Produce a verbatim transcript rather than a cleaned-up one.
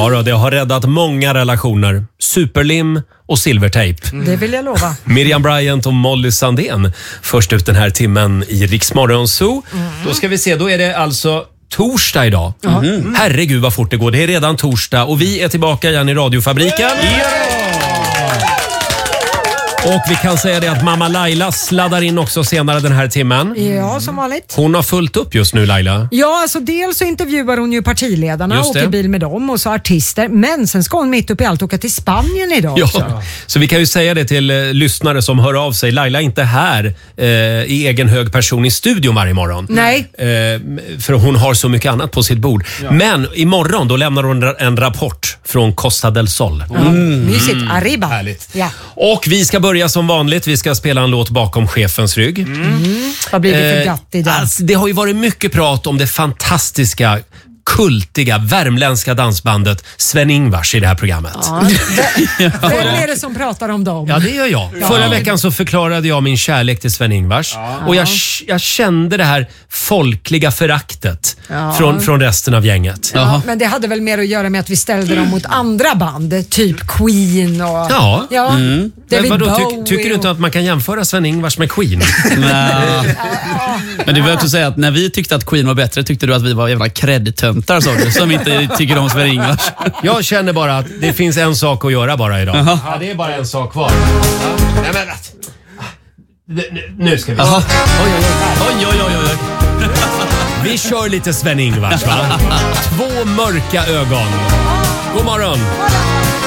Ja, då, det har räddat många relationer. Superlim och silvertejp. Mm. Det vill jag lova. Miriam Bryant och Molly Sandén först ut den här timmen i Rix Morgon Zoo. Mm. Då ska vi se, då är det alltså torsdag idag. Mm. Herregud vad fort det går. Det är redan torsdag och vi är tillbaka igen i radiofabriken. Yeah! Och vi kan säga det att mamma Laila sladdar in också senare den här timmen. Ja, som vanligt. Hon har fullt upp just nu, Laila. Ja, alltså dels så intervjuar hon ju partiledarna och åker bil med dem och så artister. Men sen ska hon mitt upp i allt åka till Spanien idag ja. också. Så vi kan ju säga det till eh, lyssnare som hör av sig. Laila är inte här eh, i egen hög person i studion varje morgon. Nej. Eh, för hon har så mycket annat på sitt bord. Ja. Men imorgon då lämnar hon en rapport från Costa del Sol. Mm. Mm. Mysigt. Arriba. Härligt. Ja. Och vi ska börja som vanligt. Vi ska spela en låt bakom chefens rygg. Mm. Mm. Vad blir det för gatt idag? Alltså, det har ju varit mycket prat om det fantastiska, kultiga, värmländska dansbandet Sven-Ingvars i det här programmet. Ja. Vem är det som pratar om dem? Ja, det gör jag. Ja. Förra veckan så förklarade jag min kärlek till Sven-Ingvars. Ja. Och jag, jag kände det här folkliga föraktet ja. från, från resten av gänget. Ja, men det hade väl mer att göra med att vi ställde dem mot andra band. Typ Queen och... Ja. ja mm. David men vadå, Bowie ty, tycker du inte att man kan jämföra Sven-Ingvars med Queen? Men du behöver inte säga att när vi tyckte att Queen var bättre tyckte du att vi var jävla creditöntar, sa du, som inte tycker om Sven-Ingvars. Jag känner bara att det finns en sak att göra bara idag. Uh-huh. Ja, det är bara en sak kvar. Ja. Nej, men, nu, nu ska vi... Oj, oj, oj, oj, oj. Vi kör lite Sven-Ingvars, va? Två mörka ögon. God morgon.